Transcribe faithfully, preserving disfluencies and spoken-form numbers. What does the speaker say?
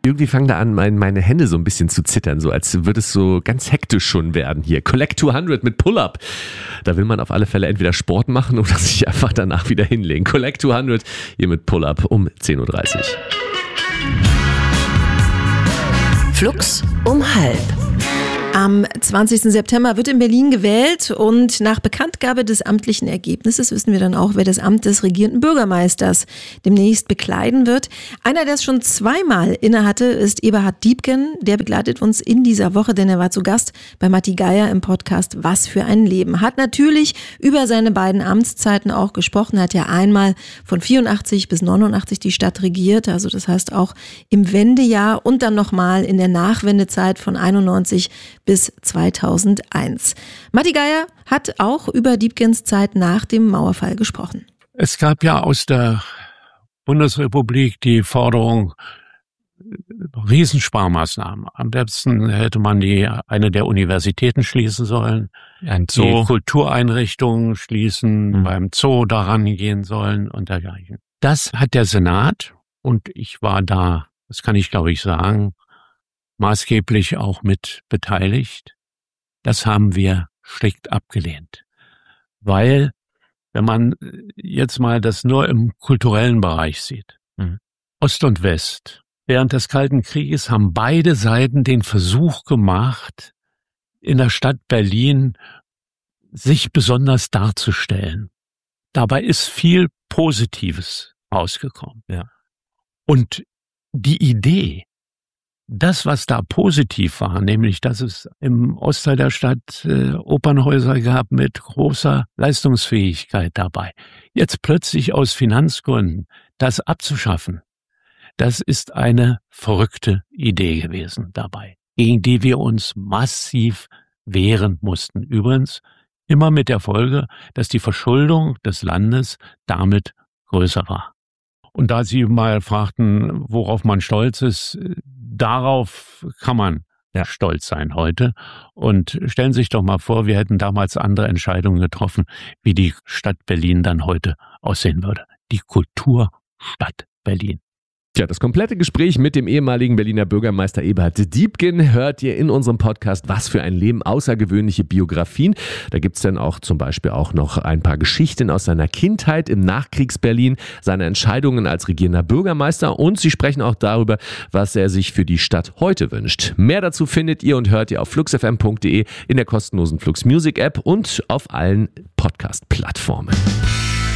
Irgendwie fangen da an, mein, meine Hände so ein bisschen zu zittern, so als würde es so ganz hektisch schon werden hier. Collect zweihundert mit Pull-Up. Da will man auf alle Fälle entweder Sport machen oder sich einfach danach wieder hinlegen. Collect zweihundert hier mit Pull-Up um zehn Uhr dreißig. Flux um halb. Am zwanzigsten September wird in Berlin gewählt und nach Bekanntgabe des amtlichen Ergebnisses wissen wir dann auch, wer das Amt des regierenden Bürgermeisters demnächst bekleiden wird. Einer, der es schon zweimal innehatte, ist Eberhard Diepgen. Der begleitet uns in dieser Woche, denn er war zu Gast bei Matti Geier im Podcast Was für ein Leben. Hat natürlich über seine beiden Amtszeiten auch gesprochen. Er hat ja einmal von vierundachtzig bis neunundachtzig die Stadt regiert, also das heißt auch im Wendejahr und dann nochmal in der Nachwendezeit von einundneunzig bis zweitausendeins. Matti Geier hat auch über Diepgens Zeit nach dem Mauerfall gesprochen. Es gab ja aus der Bundesrepublik die Forderung, Riesensparmaßnahmen. Am besten hätte man die eine der Universitäten schließen sollen, ein Zoo, die Kultureinrichtungen schließen, mhm. beim Zoo daran gehen sollen und dergleichen. Das hat der Senat, und ich war da, das kann ich glaube ich sagen, maßgeblich auch mit beteiligt. Das haben wir strikt abgelehnt. Weil, wenn man jetzt mal das nur im kulturellen Bereich sieht, mhm. Ost und West, während des Kalten Krieges haben beide Seiten den Versuch gemacht, in der Stadt Berlin sich besonders darzustellen. Dabei ist viel Positives rausgekommen. Ja. Und die Idee, das, was da positiv war, nämlich, dass es im Ostteil der Stadt äh, Opernhäuser gab mit großer Leistungsfähigkeit dabei, jetzt plötzlich aus Finanzgründen das abzuschaffen, das ist eine verrückte Idee gewesen dabei, gegen die wir uns massiv wehren mussten. Übrigens immer mit der Folge, dass die Verschuldung des Landes damit größer war. Und da Sie mal fragten, worauf man stolz ist, darauf kann man ja stolz sein heute. Und stellen Sie sich doch mal vor, wir hätten damals andere Entscheidungen getroffen, wie die Stadt Berlin dann heute aussehen würde. Die Kulturstadt Berlin. Tja, das komplette Gespräch mit dem ehemaligen Berliner Bürgermeister Eberhard Diepgen hört ihr in unserem Podcast Was für ein Leben, außergewöhnliche Biografien. Da gibt's dann auch zum Beispiel auch noch ein paar Geschichten aus seiner Kindheit im Nachkriegs-Berlin, seine Entscheidungen als regierender Bürgermeister, und sie sprechen auch darüber, was er sich für die Stadt heute wünscht. Mehr dazu findet ihr und hört ihr auf fluxfm punkt de, in der kostenlosen Flux Music App und auf allen Podcast-Plattformen.